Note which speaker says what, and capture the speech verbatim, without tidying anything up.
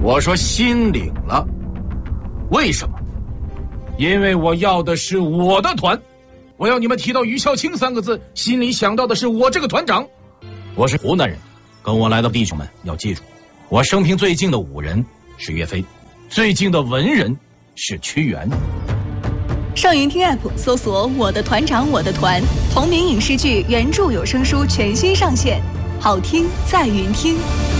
Speaker 1: 我说心领了。为什么？因为我要的是我的团。我要你们提到于孝清三个字，心里想到的是我这个团长。我是湖南人，跟我来的弟兄们要记住，我生平最近的武人是岳飞，最近的文人是屈原。
Speaker 2: 上云听 App 搜索我的团长我的团，同名影视剧原著有声书全新上线，好听在云听。